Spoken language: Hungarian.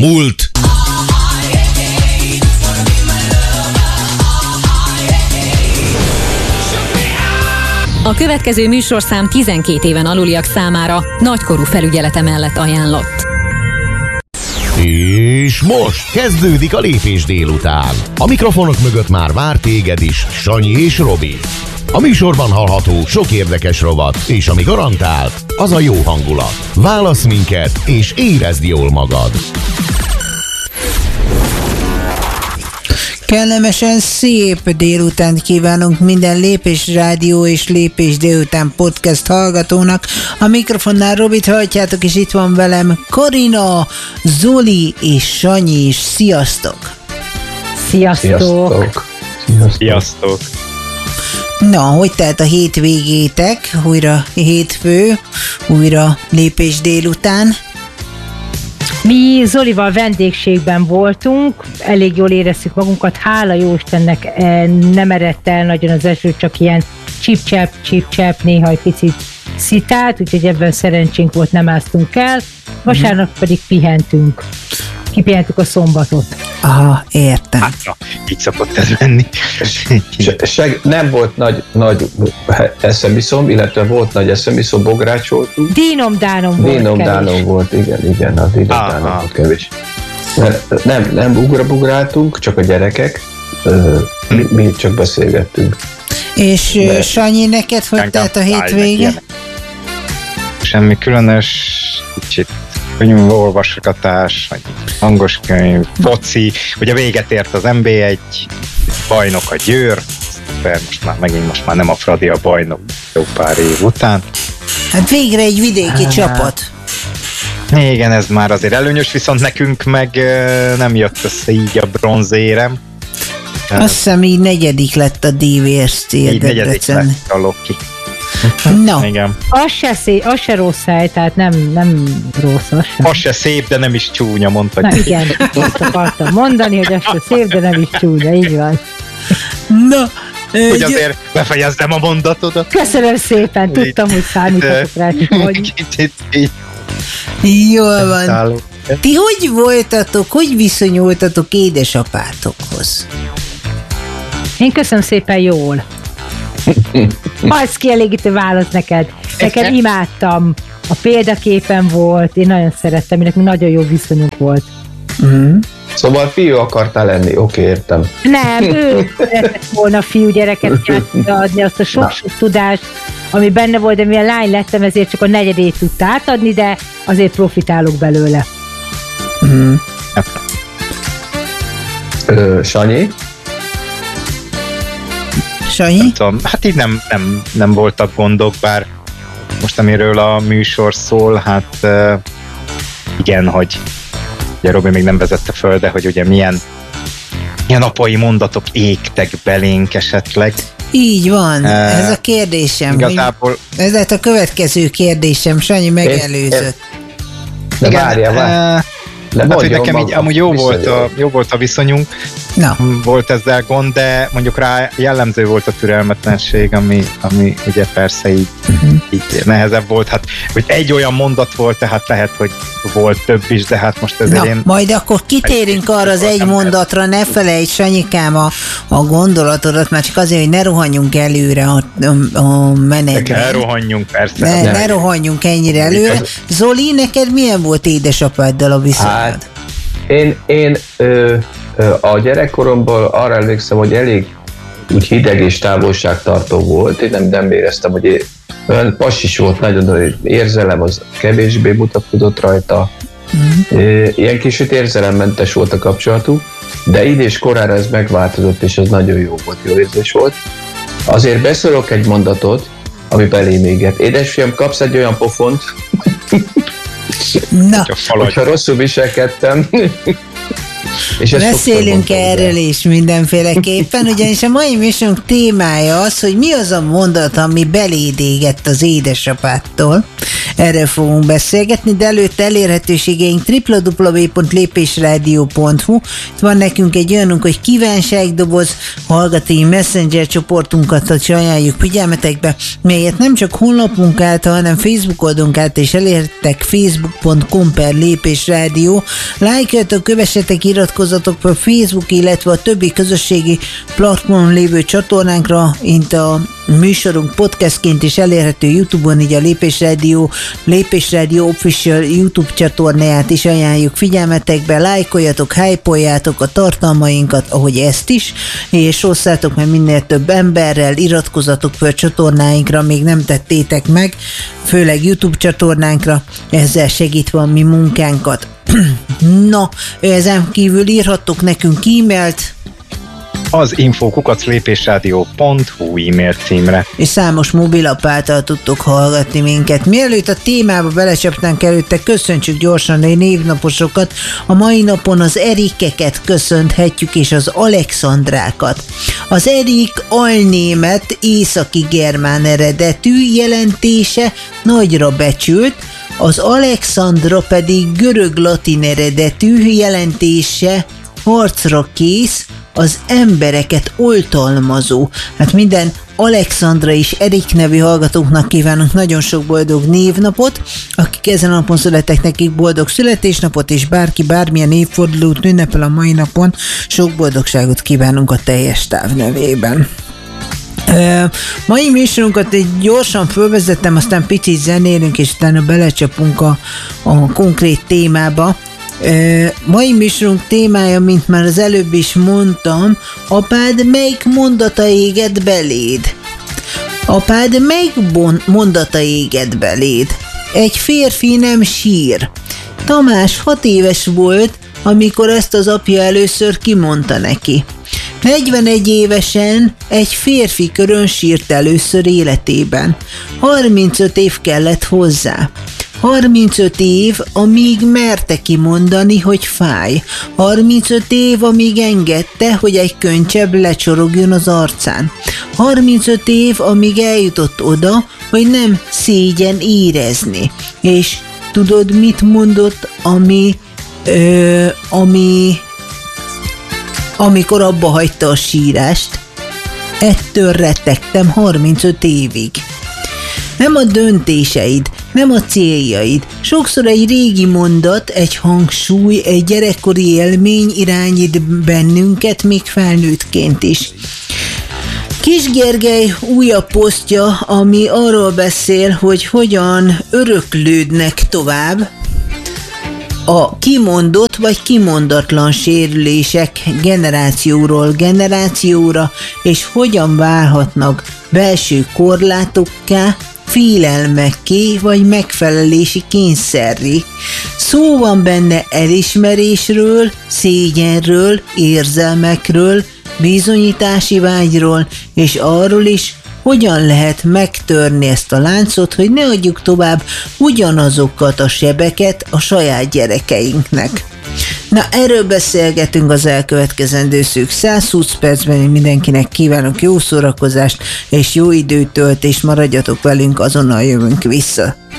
múlt. A következő műsorszám 12 éven aluliak számára nagykorú felügyelete mellett ajánlott. És most kezdődik a Lépés délután. A mikrofonok mögött már vár téged is Sanyi és Robi. A műsorban hallható sok érdekes rovat, és ami garantált, az a jó hangulat. Válasz minket, és érezd jól magad. Kellemesen szép délután kívánunk minden Lépés Rádió és Lépés délután podcast hallgatónak. A mikrofonnál Robit halljátok, és itt van velem Karina, Zoli és Sanyi is. Sziasztok! Sziasztok! Sziasztok! Na, hogy telt a hétvégétek? Újra hétfő, újra Lépés délután. Mi Zolival vendégségben voltunk, elég jól éreztük magunkat, hála jó Istennek nem eredt el nagyon az eső, csak ilyen csip-csap, néha egy picit szitált, úgyhogy ebben szerencsénk volt, nem áztunk el. Vasárnap pedig kipihentük a szombatot. Aha, értem. Hátra, így szokott ez lenni. Nem volt nagy eszemiszom, illetve volt nagy eszemiszom, bográcsoltunk. Dínom-dánom volt, igen, a dínom-dánom volt kevés. Nem ugrabugráltunk, csak a gyerekek, mi csak beszélgettünk. És Sanyi, neked hogy telt a hétvége? Semmi különös, kicsit könyvolvasgatás, hangos könyv, foci, ugye véget ért az NB1, bajnok a Győr, most már nem a Fradi a bajnok jó pár év után. Hát végre egy vidéki csapat. Igen, ez már azért előnyös, viszont nekünk meg nem jött össze így a bronzérem. Azt hiszem így negyedik lett a DVSC. Így negyedik lett a Loki. No. Igen. Az se rossz hely, tehát nem rossz. Az se szép, de nem is csúnya, mondtad. Na igen, azt akartam mondani, hogy az se szép, de nem is csúnya, így van. Na, hogy azért befejezzem a mondatodat. Köszönöm szépen, tudtam, hogy számítatok rá, hogy... Jól van. Ti hogy viszonyultatok édesapátokhoz? Én köszönöm szépen jól. Az kielégítő válasz neked. Neked imádtam. A példaképen volt, én nagyon szerettem, nekünk nagyon jó viszonyunk volt. Szóval fiú akartál lenni, oké, értem. Nem, ő szeretett volna fiúgyereket adni, azt a sok-sok tudást, ami benne volt, de mivel lány lettem, ezért csak a negyedét tudta átadni, de azért profitálok belőle. Sanyi? Sanyi? Hát így nem voltak gondok, bár most amiről a műsor szól, hát igen, hogy ugye Robi még nem vezette föl, de hogy ugye milyen apai mondatok égtek belénk esetleg. Így van, ez a kérdésem. Igazából... Ez lett a következő kérdésem, Sanyi megelőzött. De várjál. Hát, hogy nekem így amúgy jó volt a viszonyunk, volt ezzel gond, de mondjuk rá jellemző volt a türelmetlenség, ami ugye persze így nehezebb volt. Hát, hogy egy olyan mondat volt, tehát lehet, hogy volt több is, de hát most ezért én... Majd akkor kitérünk arra az egy mondatra, ne felejtsd, Sanyikám, a gondolatodat, már csak azért, hogy ne rohanjunk előre a menetben. Ne rohanjunk, persze. Ne rohanjunk ennyire előre. Zoli, neked milyen volt édesapáddal a viszonyod? Hát, én a gyerekkoromból arra emlékszem, hogy elég úgy hideg és távolságtartó volt. Én nem éreztem, hogy olyan passis volt, nagyon érzelem az kevésbé mutatkozott rajta. Ilyen kicsit érzelemmentes volt a kapcsolatuk, de idős korára ez megváltozott, és az nagyon jó volt, jó érzés volt. Azért beszólok egy mondatot, ami belém éget. Édesfiam, kapsz egy olyan pofont, Na, hogyha rosszul viselkedtem. És beszélünk erről is mindenféleképpen, ugyanis a mai műsorunk témája az, hogy mi az a mondat, ami beléd égett az édesapától. Erről fogunk beszélgetni, de előtte elérhetőségeink www.lépésradio.hu. Itt van nekünk egy olyanunk, hogy kívánságdoboz, hallgatói messenger csoportunkat ajánljuk figyelmetekbe, melyet nem csak honlapunk által, hanem Facebook oldalunk által is elértek, facebook.com/lépésrádió. Lájkoljatok, kövessetek, iratkozzatok fel Facebook, illetve a többi közösségi platformon lévő csatornánkra, mint a műsorunk podcastként is elérhető YouTube-on, így a Lépésrádió Official YouTube csatornáját is ajánljuk figyelmetekbe, lájkoljatok, hype-oljátok a tartalmainkat, ahogy ezt is, és osszátok meg minél több emberrel, iratkozzatok fel a csatornáinkra, még nem tettétek meg, főleg YouTube csatornánkra, ezzel segítve a mi munkánkat. Na, ezen kívül írhattok nekünk e-mailt, az info@lépésradio.hu e-mail címre. És számos mobilapp által tudtok hallgatni minket. Mielőtt a témába belecsapnánk előtte, köszöntsük gyorsan a névnaposokat. A mai napon az Erikeket köszönhetjük, és az Alexandrákat. Az Erik alnémet, északi germán eredetű, jelentése nagyra becsült, az Alexandra pedig görög-latin eredetű, jelentése harcra kész, az embereket oltalmazó. Hát minden Alexandra és Erik nevű hallgatóknak kívánunk nagyon sok boldog névnapot, akik ezen a napon születtek, nekik boldog születésnapot, és bárki bármilyen évfordulót ünnepel a mai napon, sok boldogságot kívánunk a teljes táv nevében. Mai műsorunkat egy gyorsan fölvezettem, aztán picit zenélünk, és utána belecsapunk a konkrét témába. Mai műsorunk témája, mint már az előbb is mondtam, apád melyik mondata égett beléd? Apád melyik mondata égett beléd? Egy férfi nem sír. Tamás 6 éves volt, amikor ezt az apja először kimondta neki. 41 évesen egy férfi körön sírt először életében. 35 év kellett hozzá. 35 év, amíg merte kimondani, hogy fáj. 35 év, amíg engedte, hogy egy köncsebb lecsorogjon az arcán. 35 év, amíg eljutott oda, hogy nem szégyen érezni. És tudod, mit mondott, amikor abba hagyta a sírást? Ettől rettegtem 35 évig. Nem a döntéseid, nem a céljaid. Sokszor egy régi mondat, egy hangsúly, egy gyerekkori élmény irányít bennünket, még felnőttként is. Kis Gergely újabb posztja, ami arról beszél, hogy hogyan öröklődnek tovább a kimondott vagy kimondatlan sérülések generációról generációra, és hogyan válhatnak belső korlátokká, félelmekké vagy megfelelési kényszerré. Szó van benne elismerésről, szégyenről, érzelmekről, bizonyítási vágyról, és arról is, hogyan lehet megtörni ezt a láncot, hogy ne adjuk tovább ugyanazokat a sebeket a saját gyerekeinknek. Na, erről beszélgetünk az elkövetkezendő szűk 120 percben, én mindenkinek kívánok jó szórakozást és jó időtöltést, maradjatok velünk, azonnal jövünk vissza.